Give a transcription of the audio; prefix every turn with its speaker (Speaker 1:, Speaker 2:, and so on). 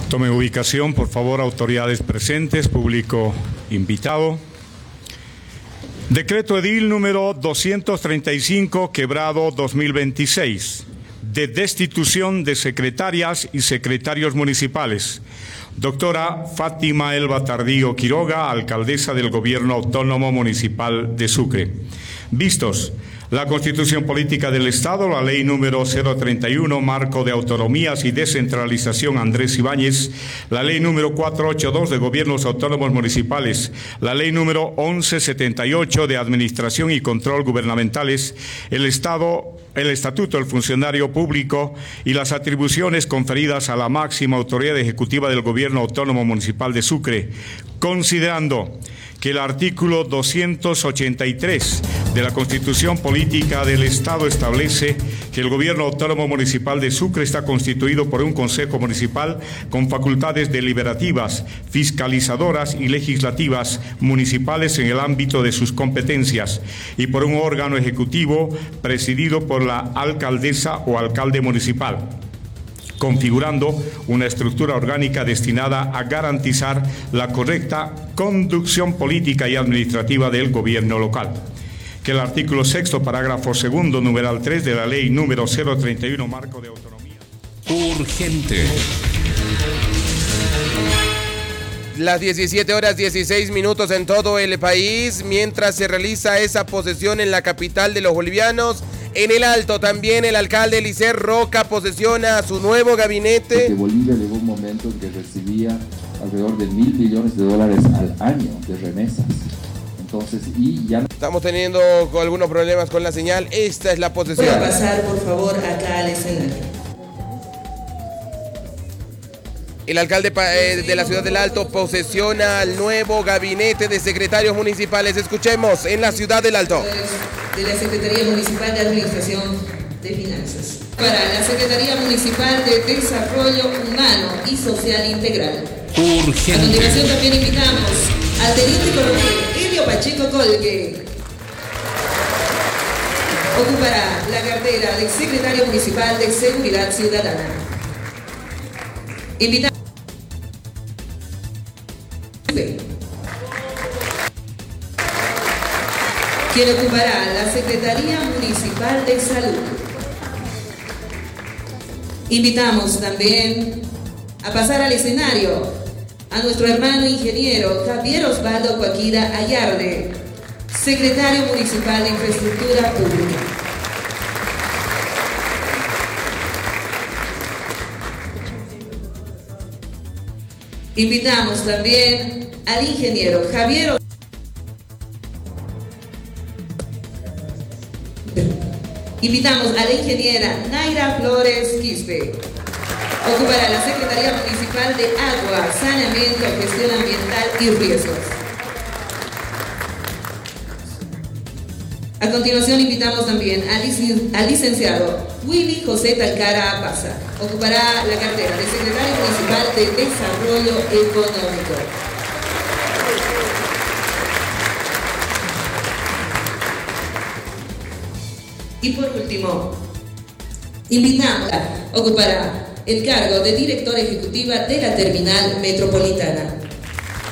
Speaker 1: Tomen ubicación, por favor, autoridades presentes, público invitado. Decreto edil número 235, quebrado 2026, de destitución de secretarias y secretarios municipales. Doctora Fátima Elba Tardío Quiroga, alcaldesa del Gobierno Autónomo Municipal de Sucre. Vistos la Constitución Política del Estado, la Ley número 031, Marco de Autonomías y Descentralización Andrés Ibáñez, la Ley número 482 de Gobiernos Autónomos Municipales, la Ley número 1178 de Administración y Control Gubernamentales, el Estatuto del Funcionario Público y las atribuciones conferidas a la máxima autoridad ejecutiva del Gobierno Autónomo Municipal de Sucre, considerando que el artículo 283 de la Constitución Política del Estado establece que el Gobierno Autónomo Municipal de Sucre está constituido por un Consejo Municipal con facultades deliberativas, fiscalizadoras y legislativas municipales en el ámbito de sus competencias y por un órgano ejecutivo presidido por la alcaldesa o alcalde municipal, configurando una estructura orgánica destinada a garantizar la correcta conducción política y administrativa del gobierno local. Que el artículo 6º, parágrafo 2º, numeral 3 de la Ley número 031, Marco de Autonomía.
Speaker 2: Urgente.
Speaker 3: Las 17:16 en todo el país, mientras se realiza esa posesión en la capital de los bolivianos. En el Alto también el alcalde Eliezer Roca posesiona a su nuevo gabinete.
Speaker 4: Que Bolivia llegó un momento en que recibía alrededor de $1.000 billones al año de remesas. Entonces, y ya
Speaker 3: estamos teniendo algunos problemas con la señal. Esta es la posesión.
Speaker 5: Voy a pasar, por favor, acá al escenario.
Speaker 3: El alcalde de la ciudad del Alto posesiona al nuevo gabinete de secretarios municipales. Escuchemos en la ciudad del Alto.
Speaker 5: De la Secretaría Municipal de Administración de Finanzas. Para la Secretaría Municipal de Desarrollo Humano y Social Integral.
Speaker 2: Urgente.
Speaker 5: A continuación también invitamos al teniente coronel Elio Pacheco Colque. Ocupará la cartera de Secretario Municipal de Seguridad Ciudadana. Invitamos quien ocupará la Secretaría Municipal de Salud. Invitamos también a pasar al escenario a nuestro hermano ingeniero Javier Osvaldo Coaquida Ayarde, secretario municipal de Infraestructura Pública. Invitamos también al ingeniero Javier Osvaldo. Invitamos a la ingeniera Naira Flores Quispe. Ocupará la Secretaría Municipal de Agua, Saneamiento, Gestión Ambiental y Riesgos. A continuación invitamos también al licenciado Willy José Talcara Apaza. Ocupará la cartera de Secretario Municipal de Desarrollo Económico. Y por último, invitamos a ocupará el cargo de directora ejecutiva de la Terminal Metropolitana.